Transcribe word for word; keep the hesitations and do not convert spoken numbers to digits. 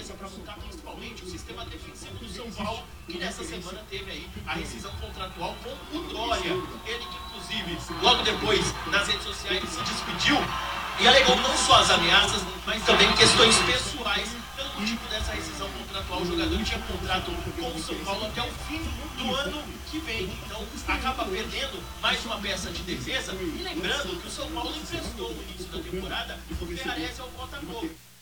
defesa para montar principalmente o sistema defensivo do São Paulo, que nessa semana teve aí a rescisão contratual com o Dória. Ele que, inclusive, logo depois, nas redes sociais, se despediu e alegou não só as ameaças, mas também questões pessoais pelo motivo dessa rescisão contratual. O jogador tinha contrato com o São Paulo até o fim do ano que vem. Então, acaba perdendo mais uma peça de defesa. E lembrando que o São Paulo emprestou no início da temporada o Ferrarese ao Botafogo.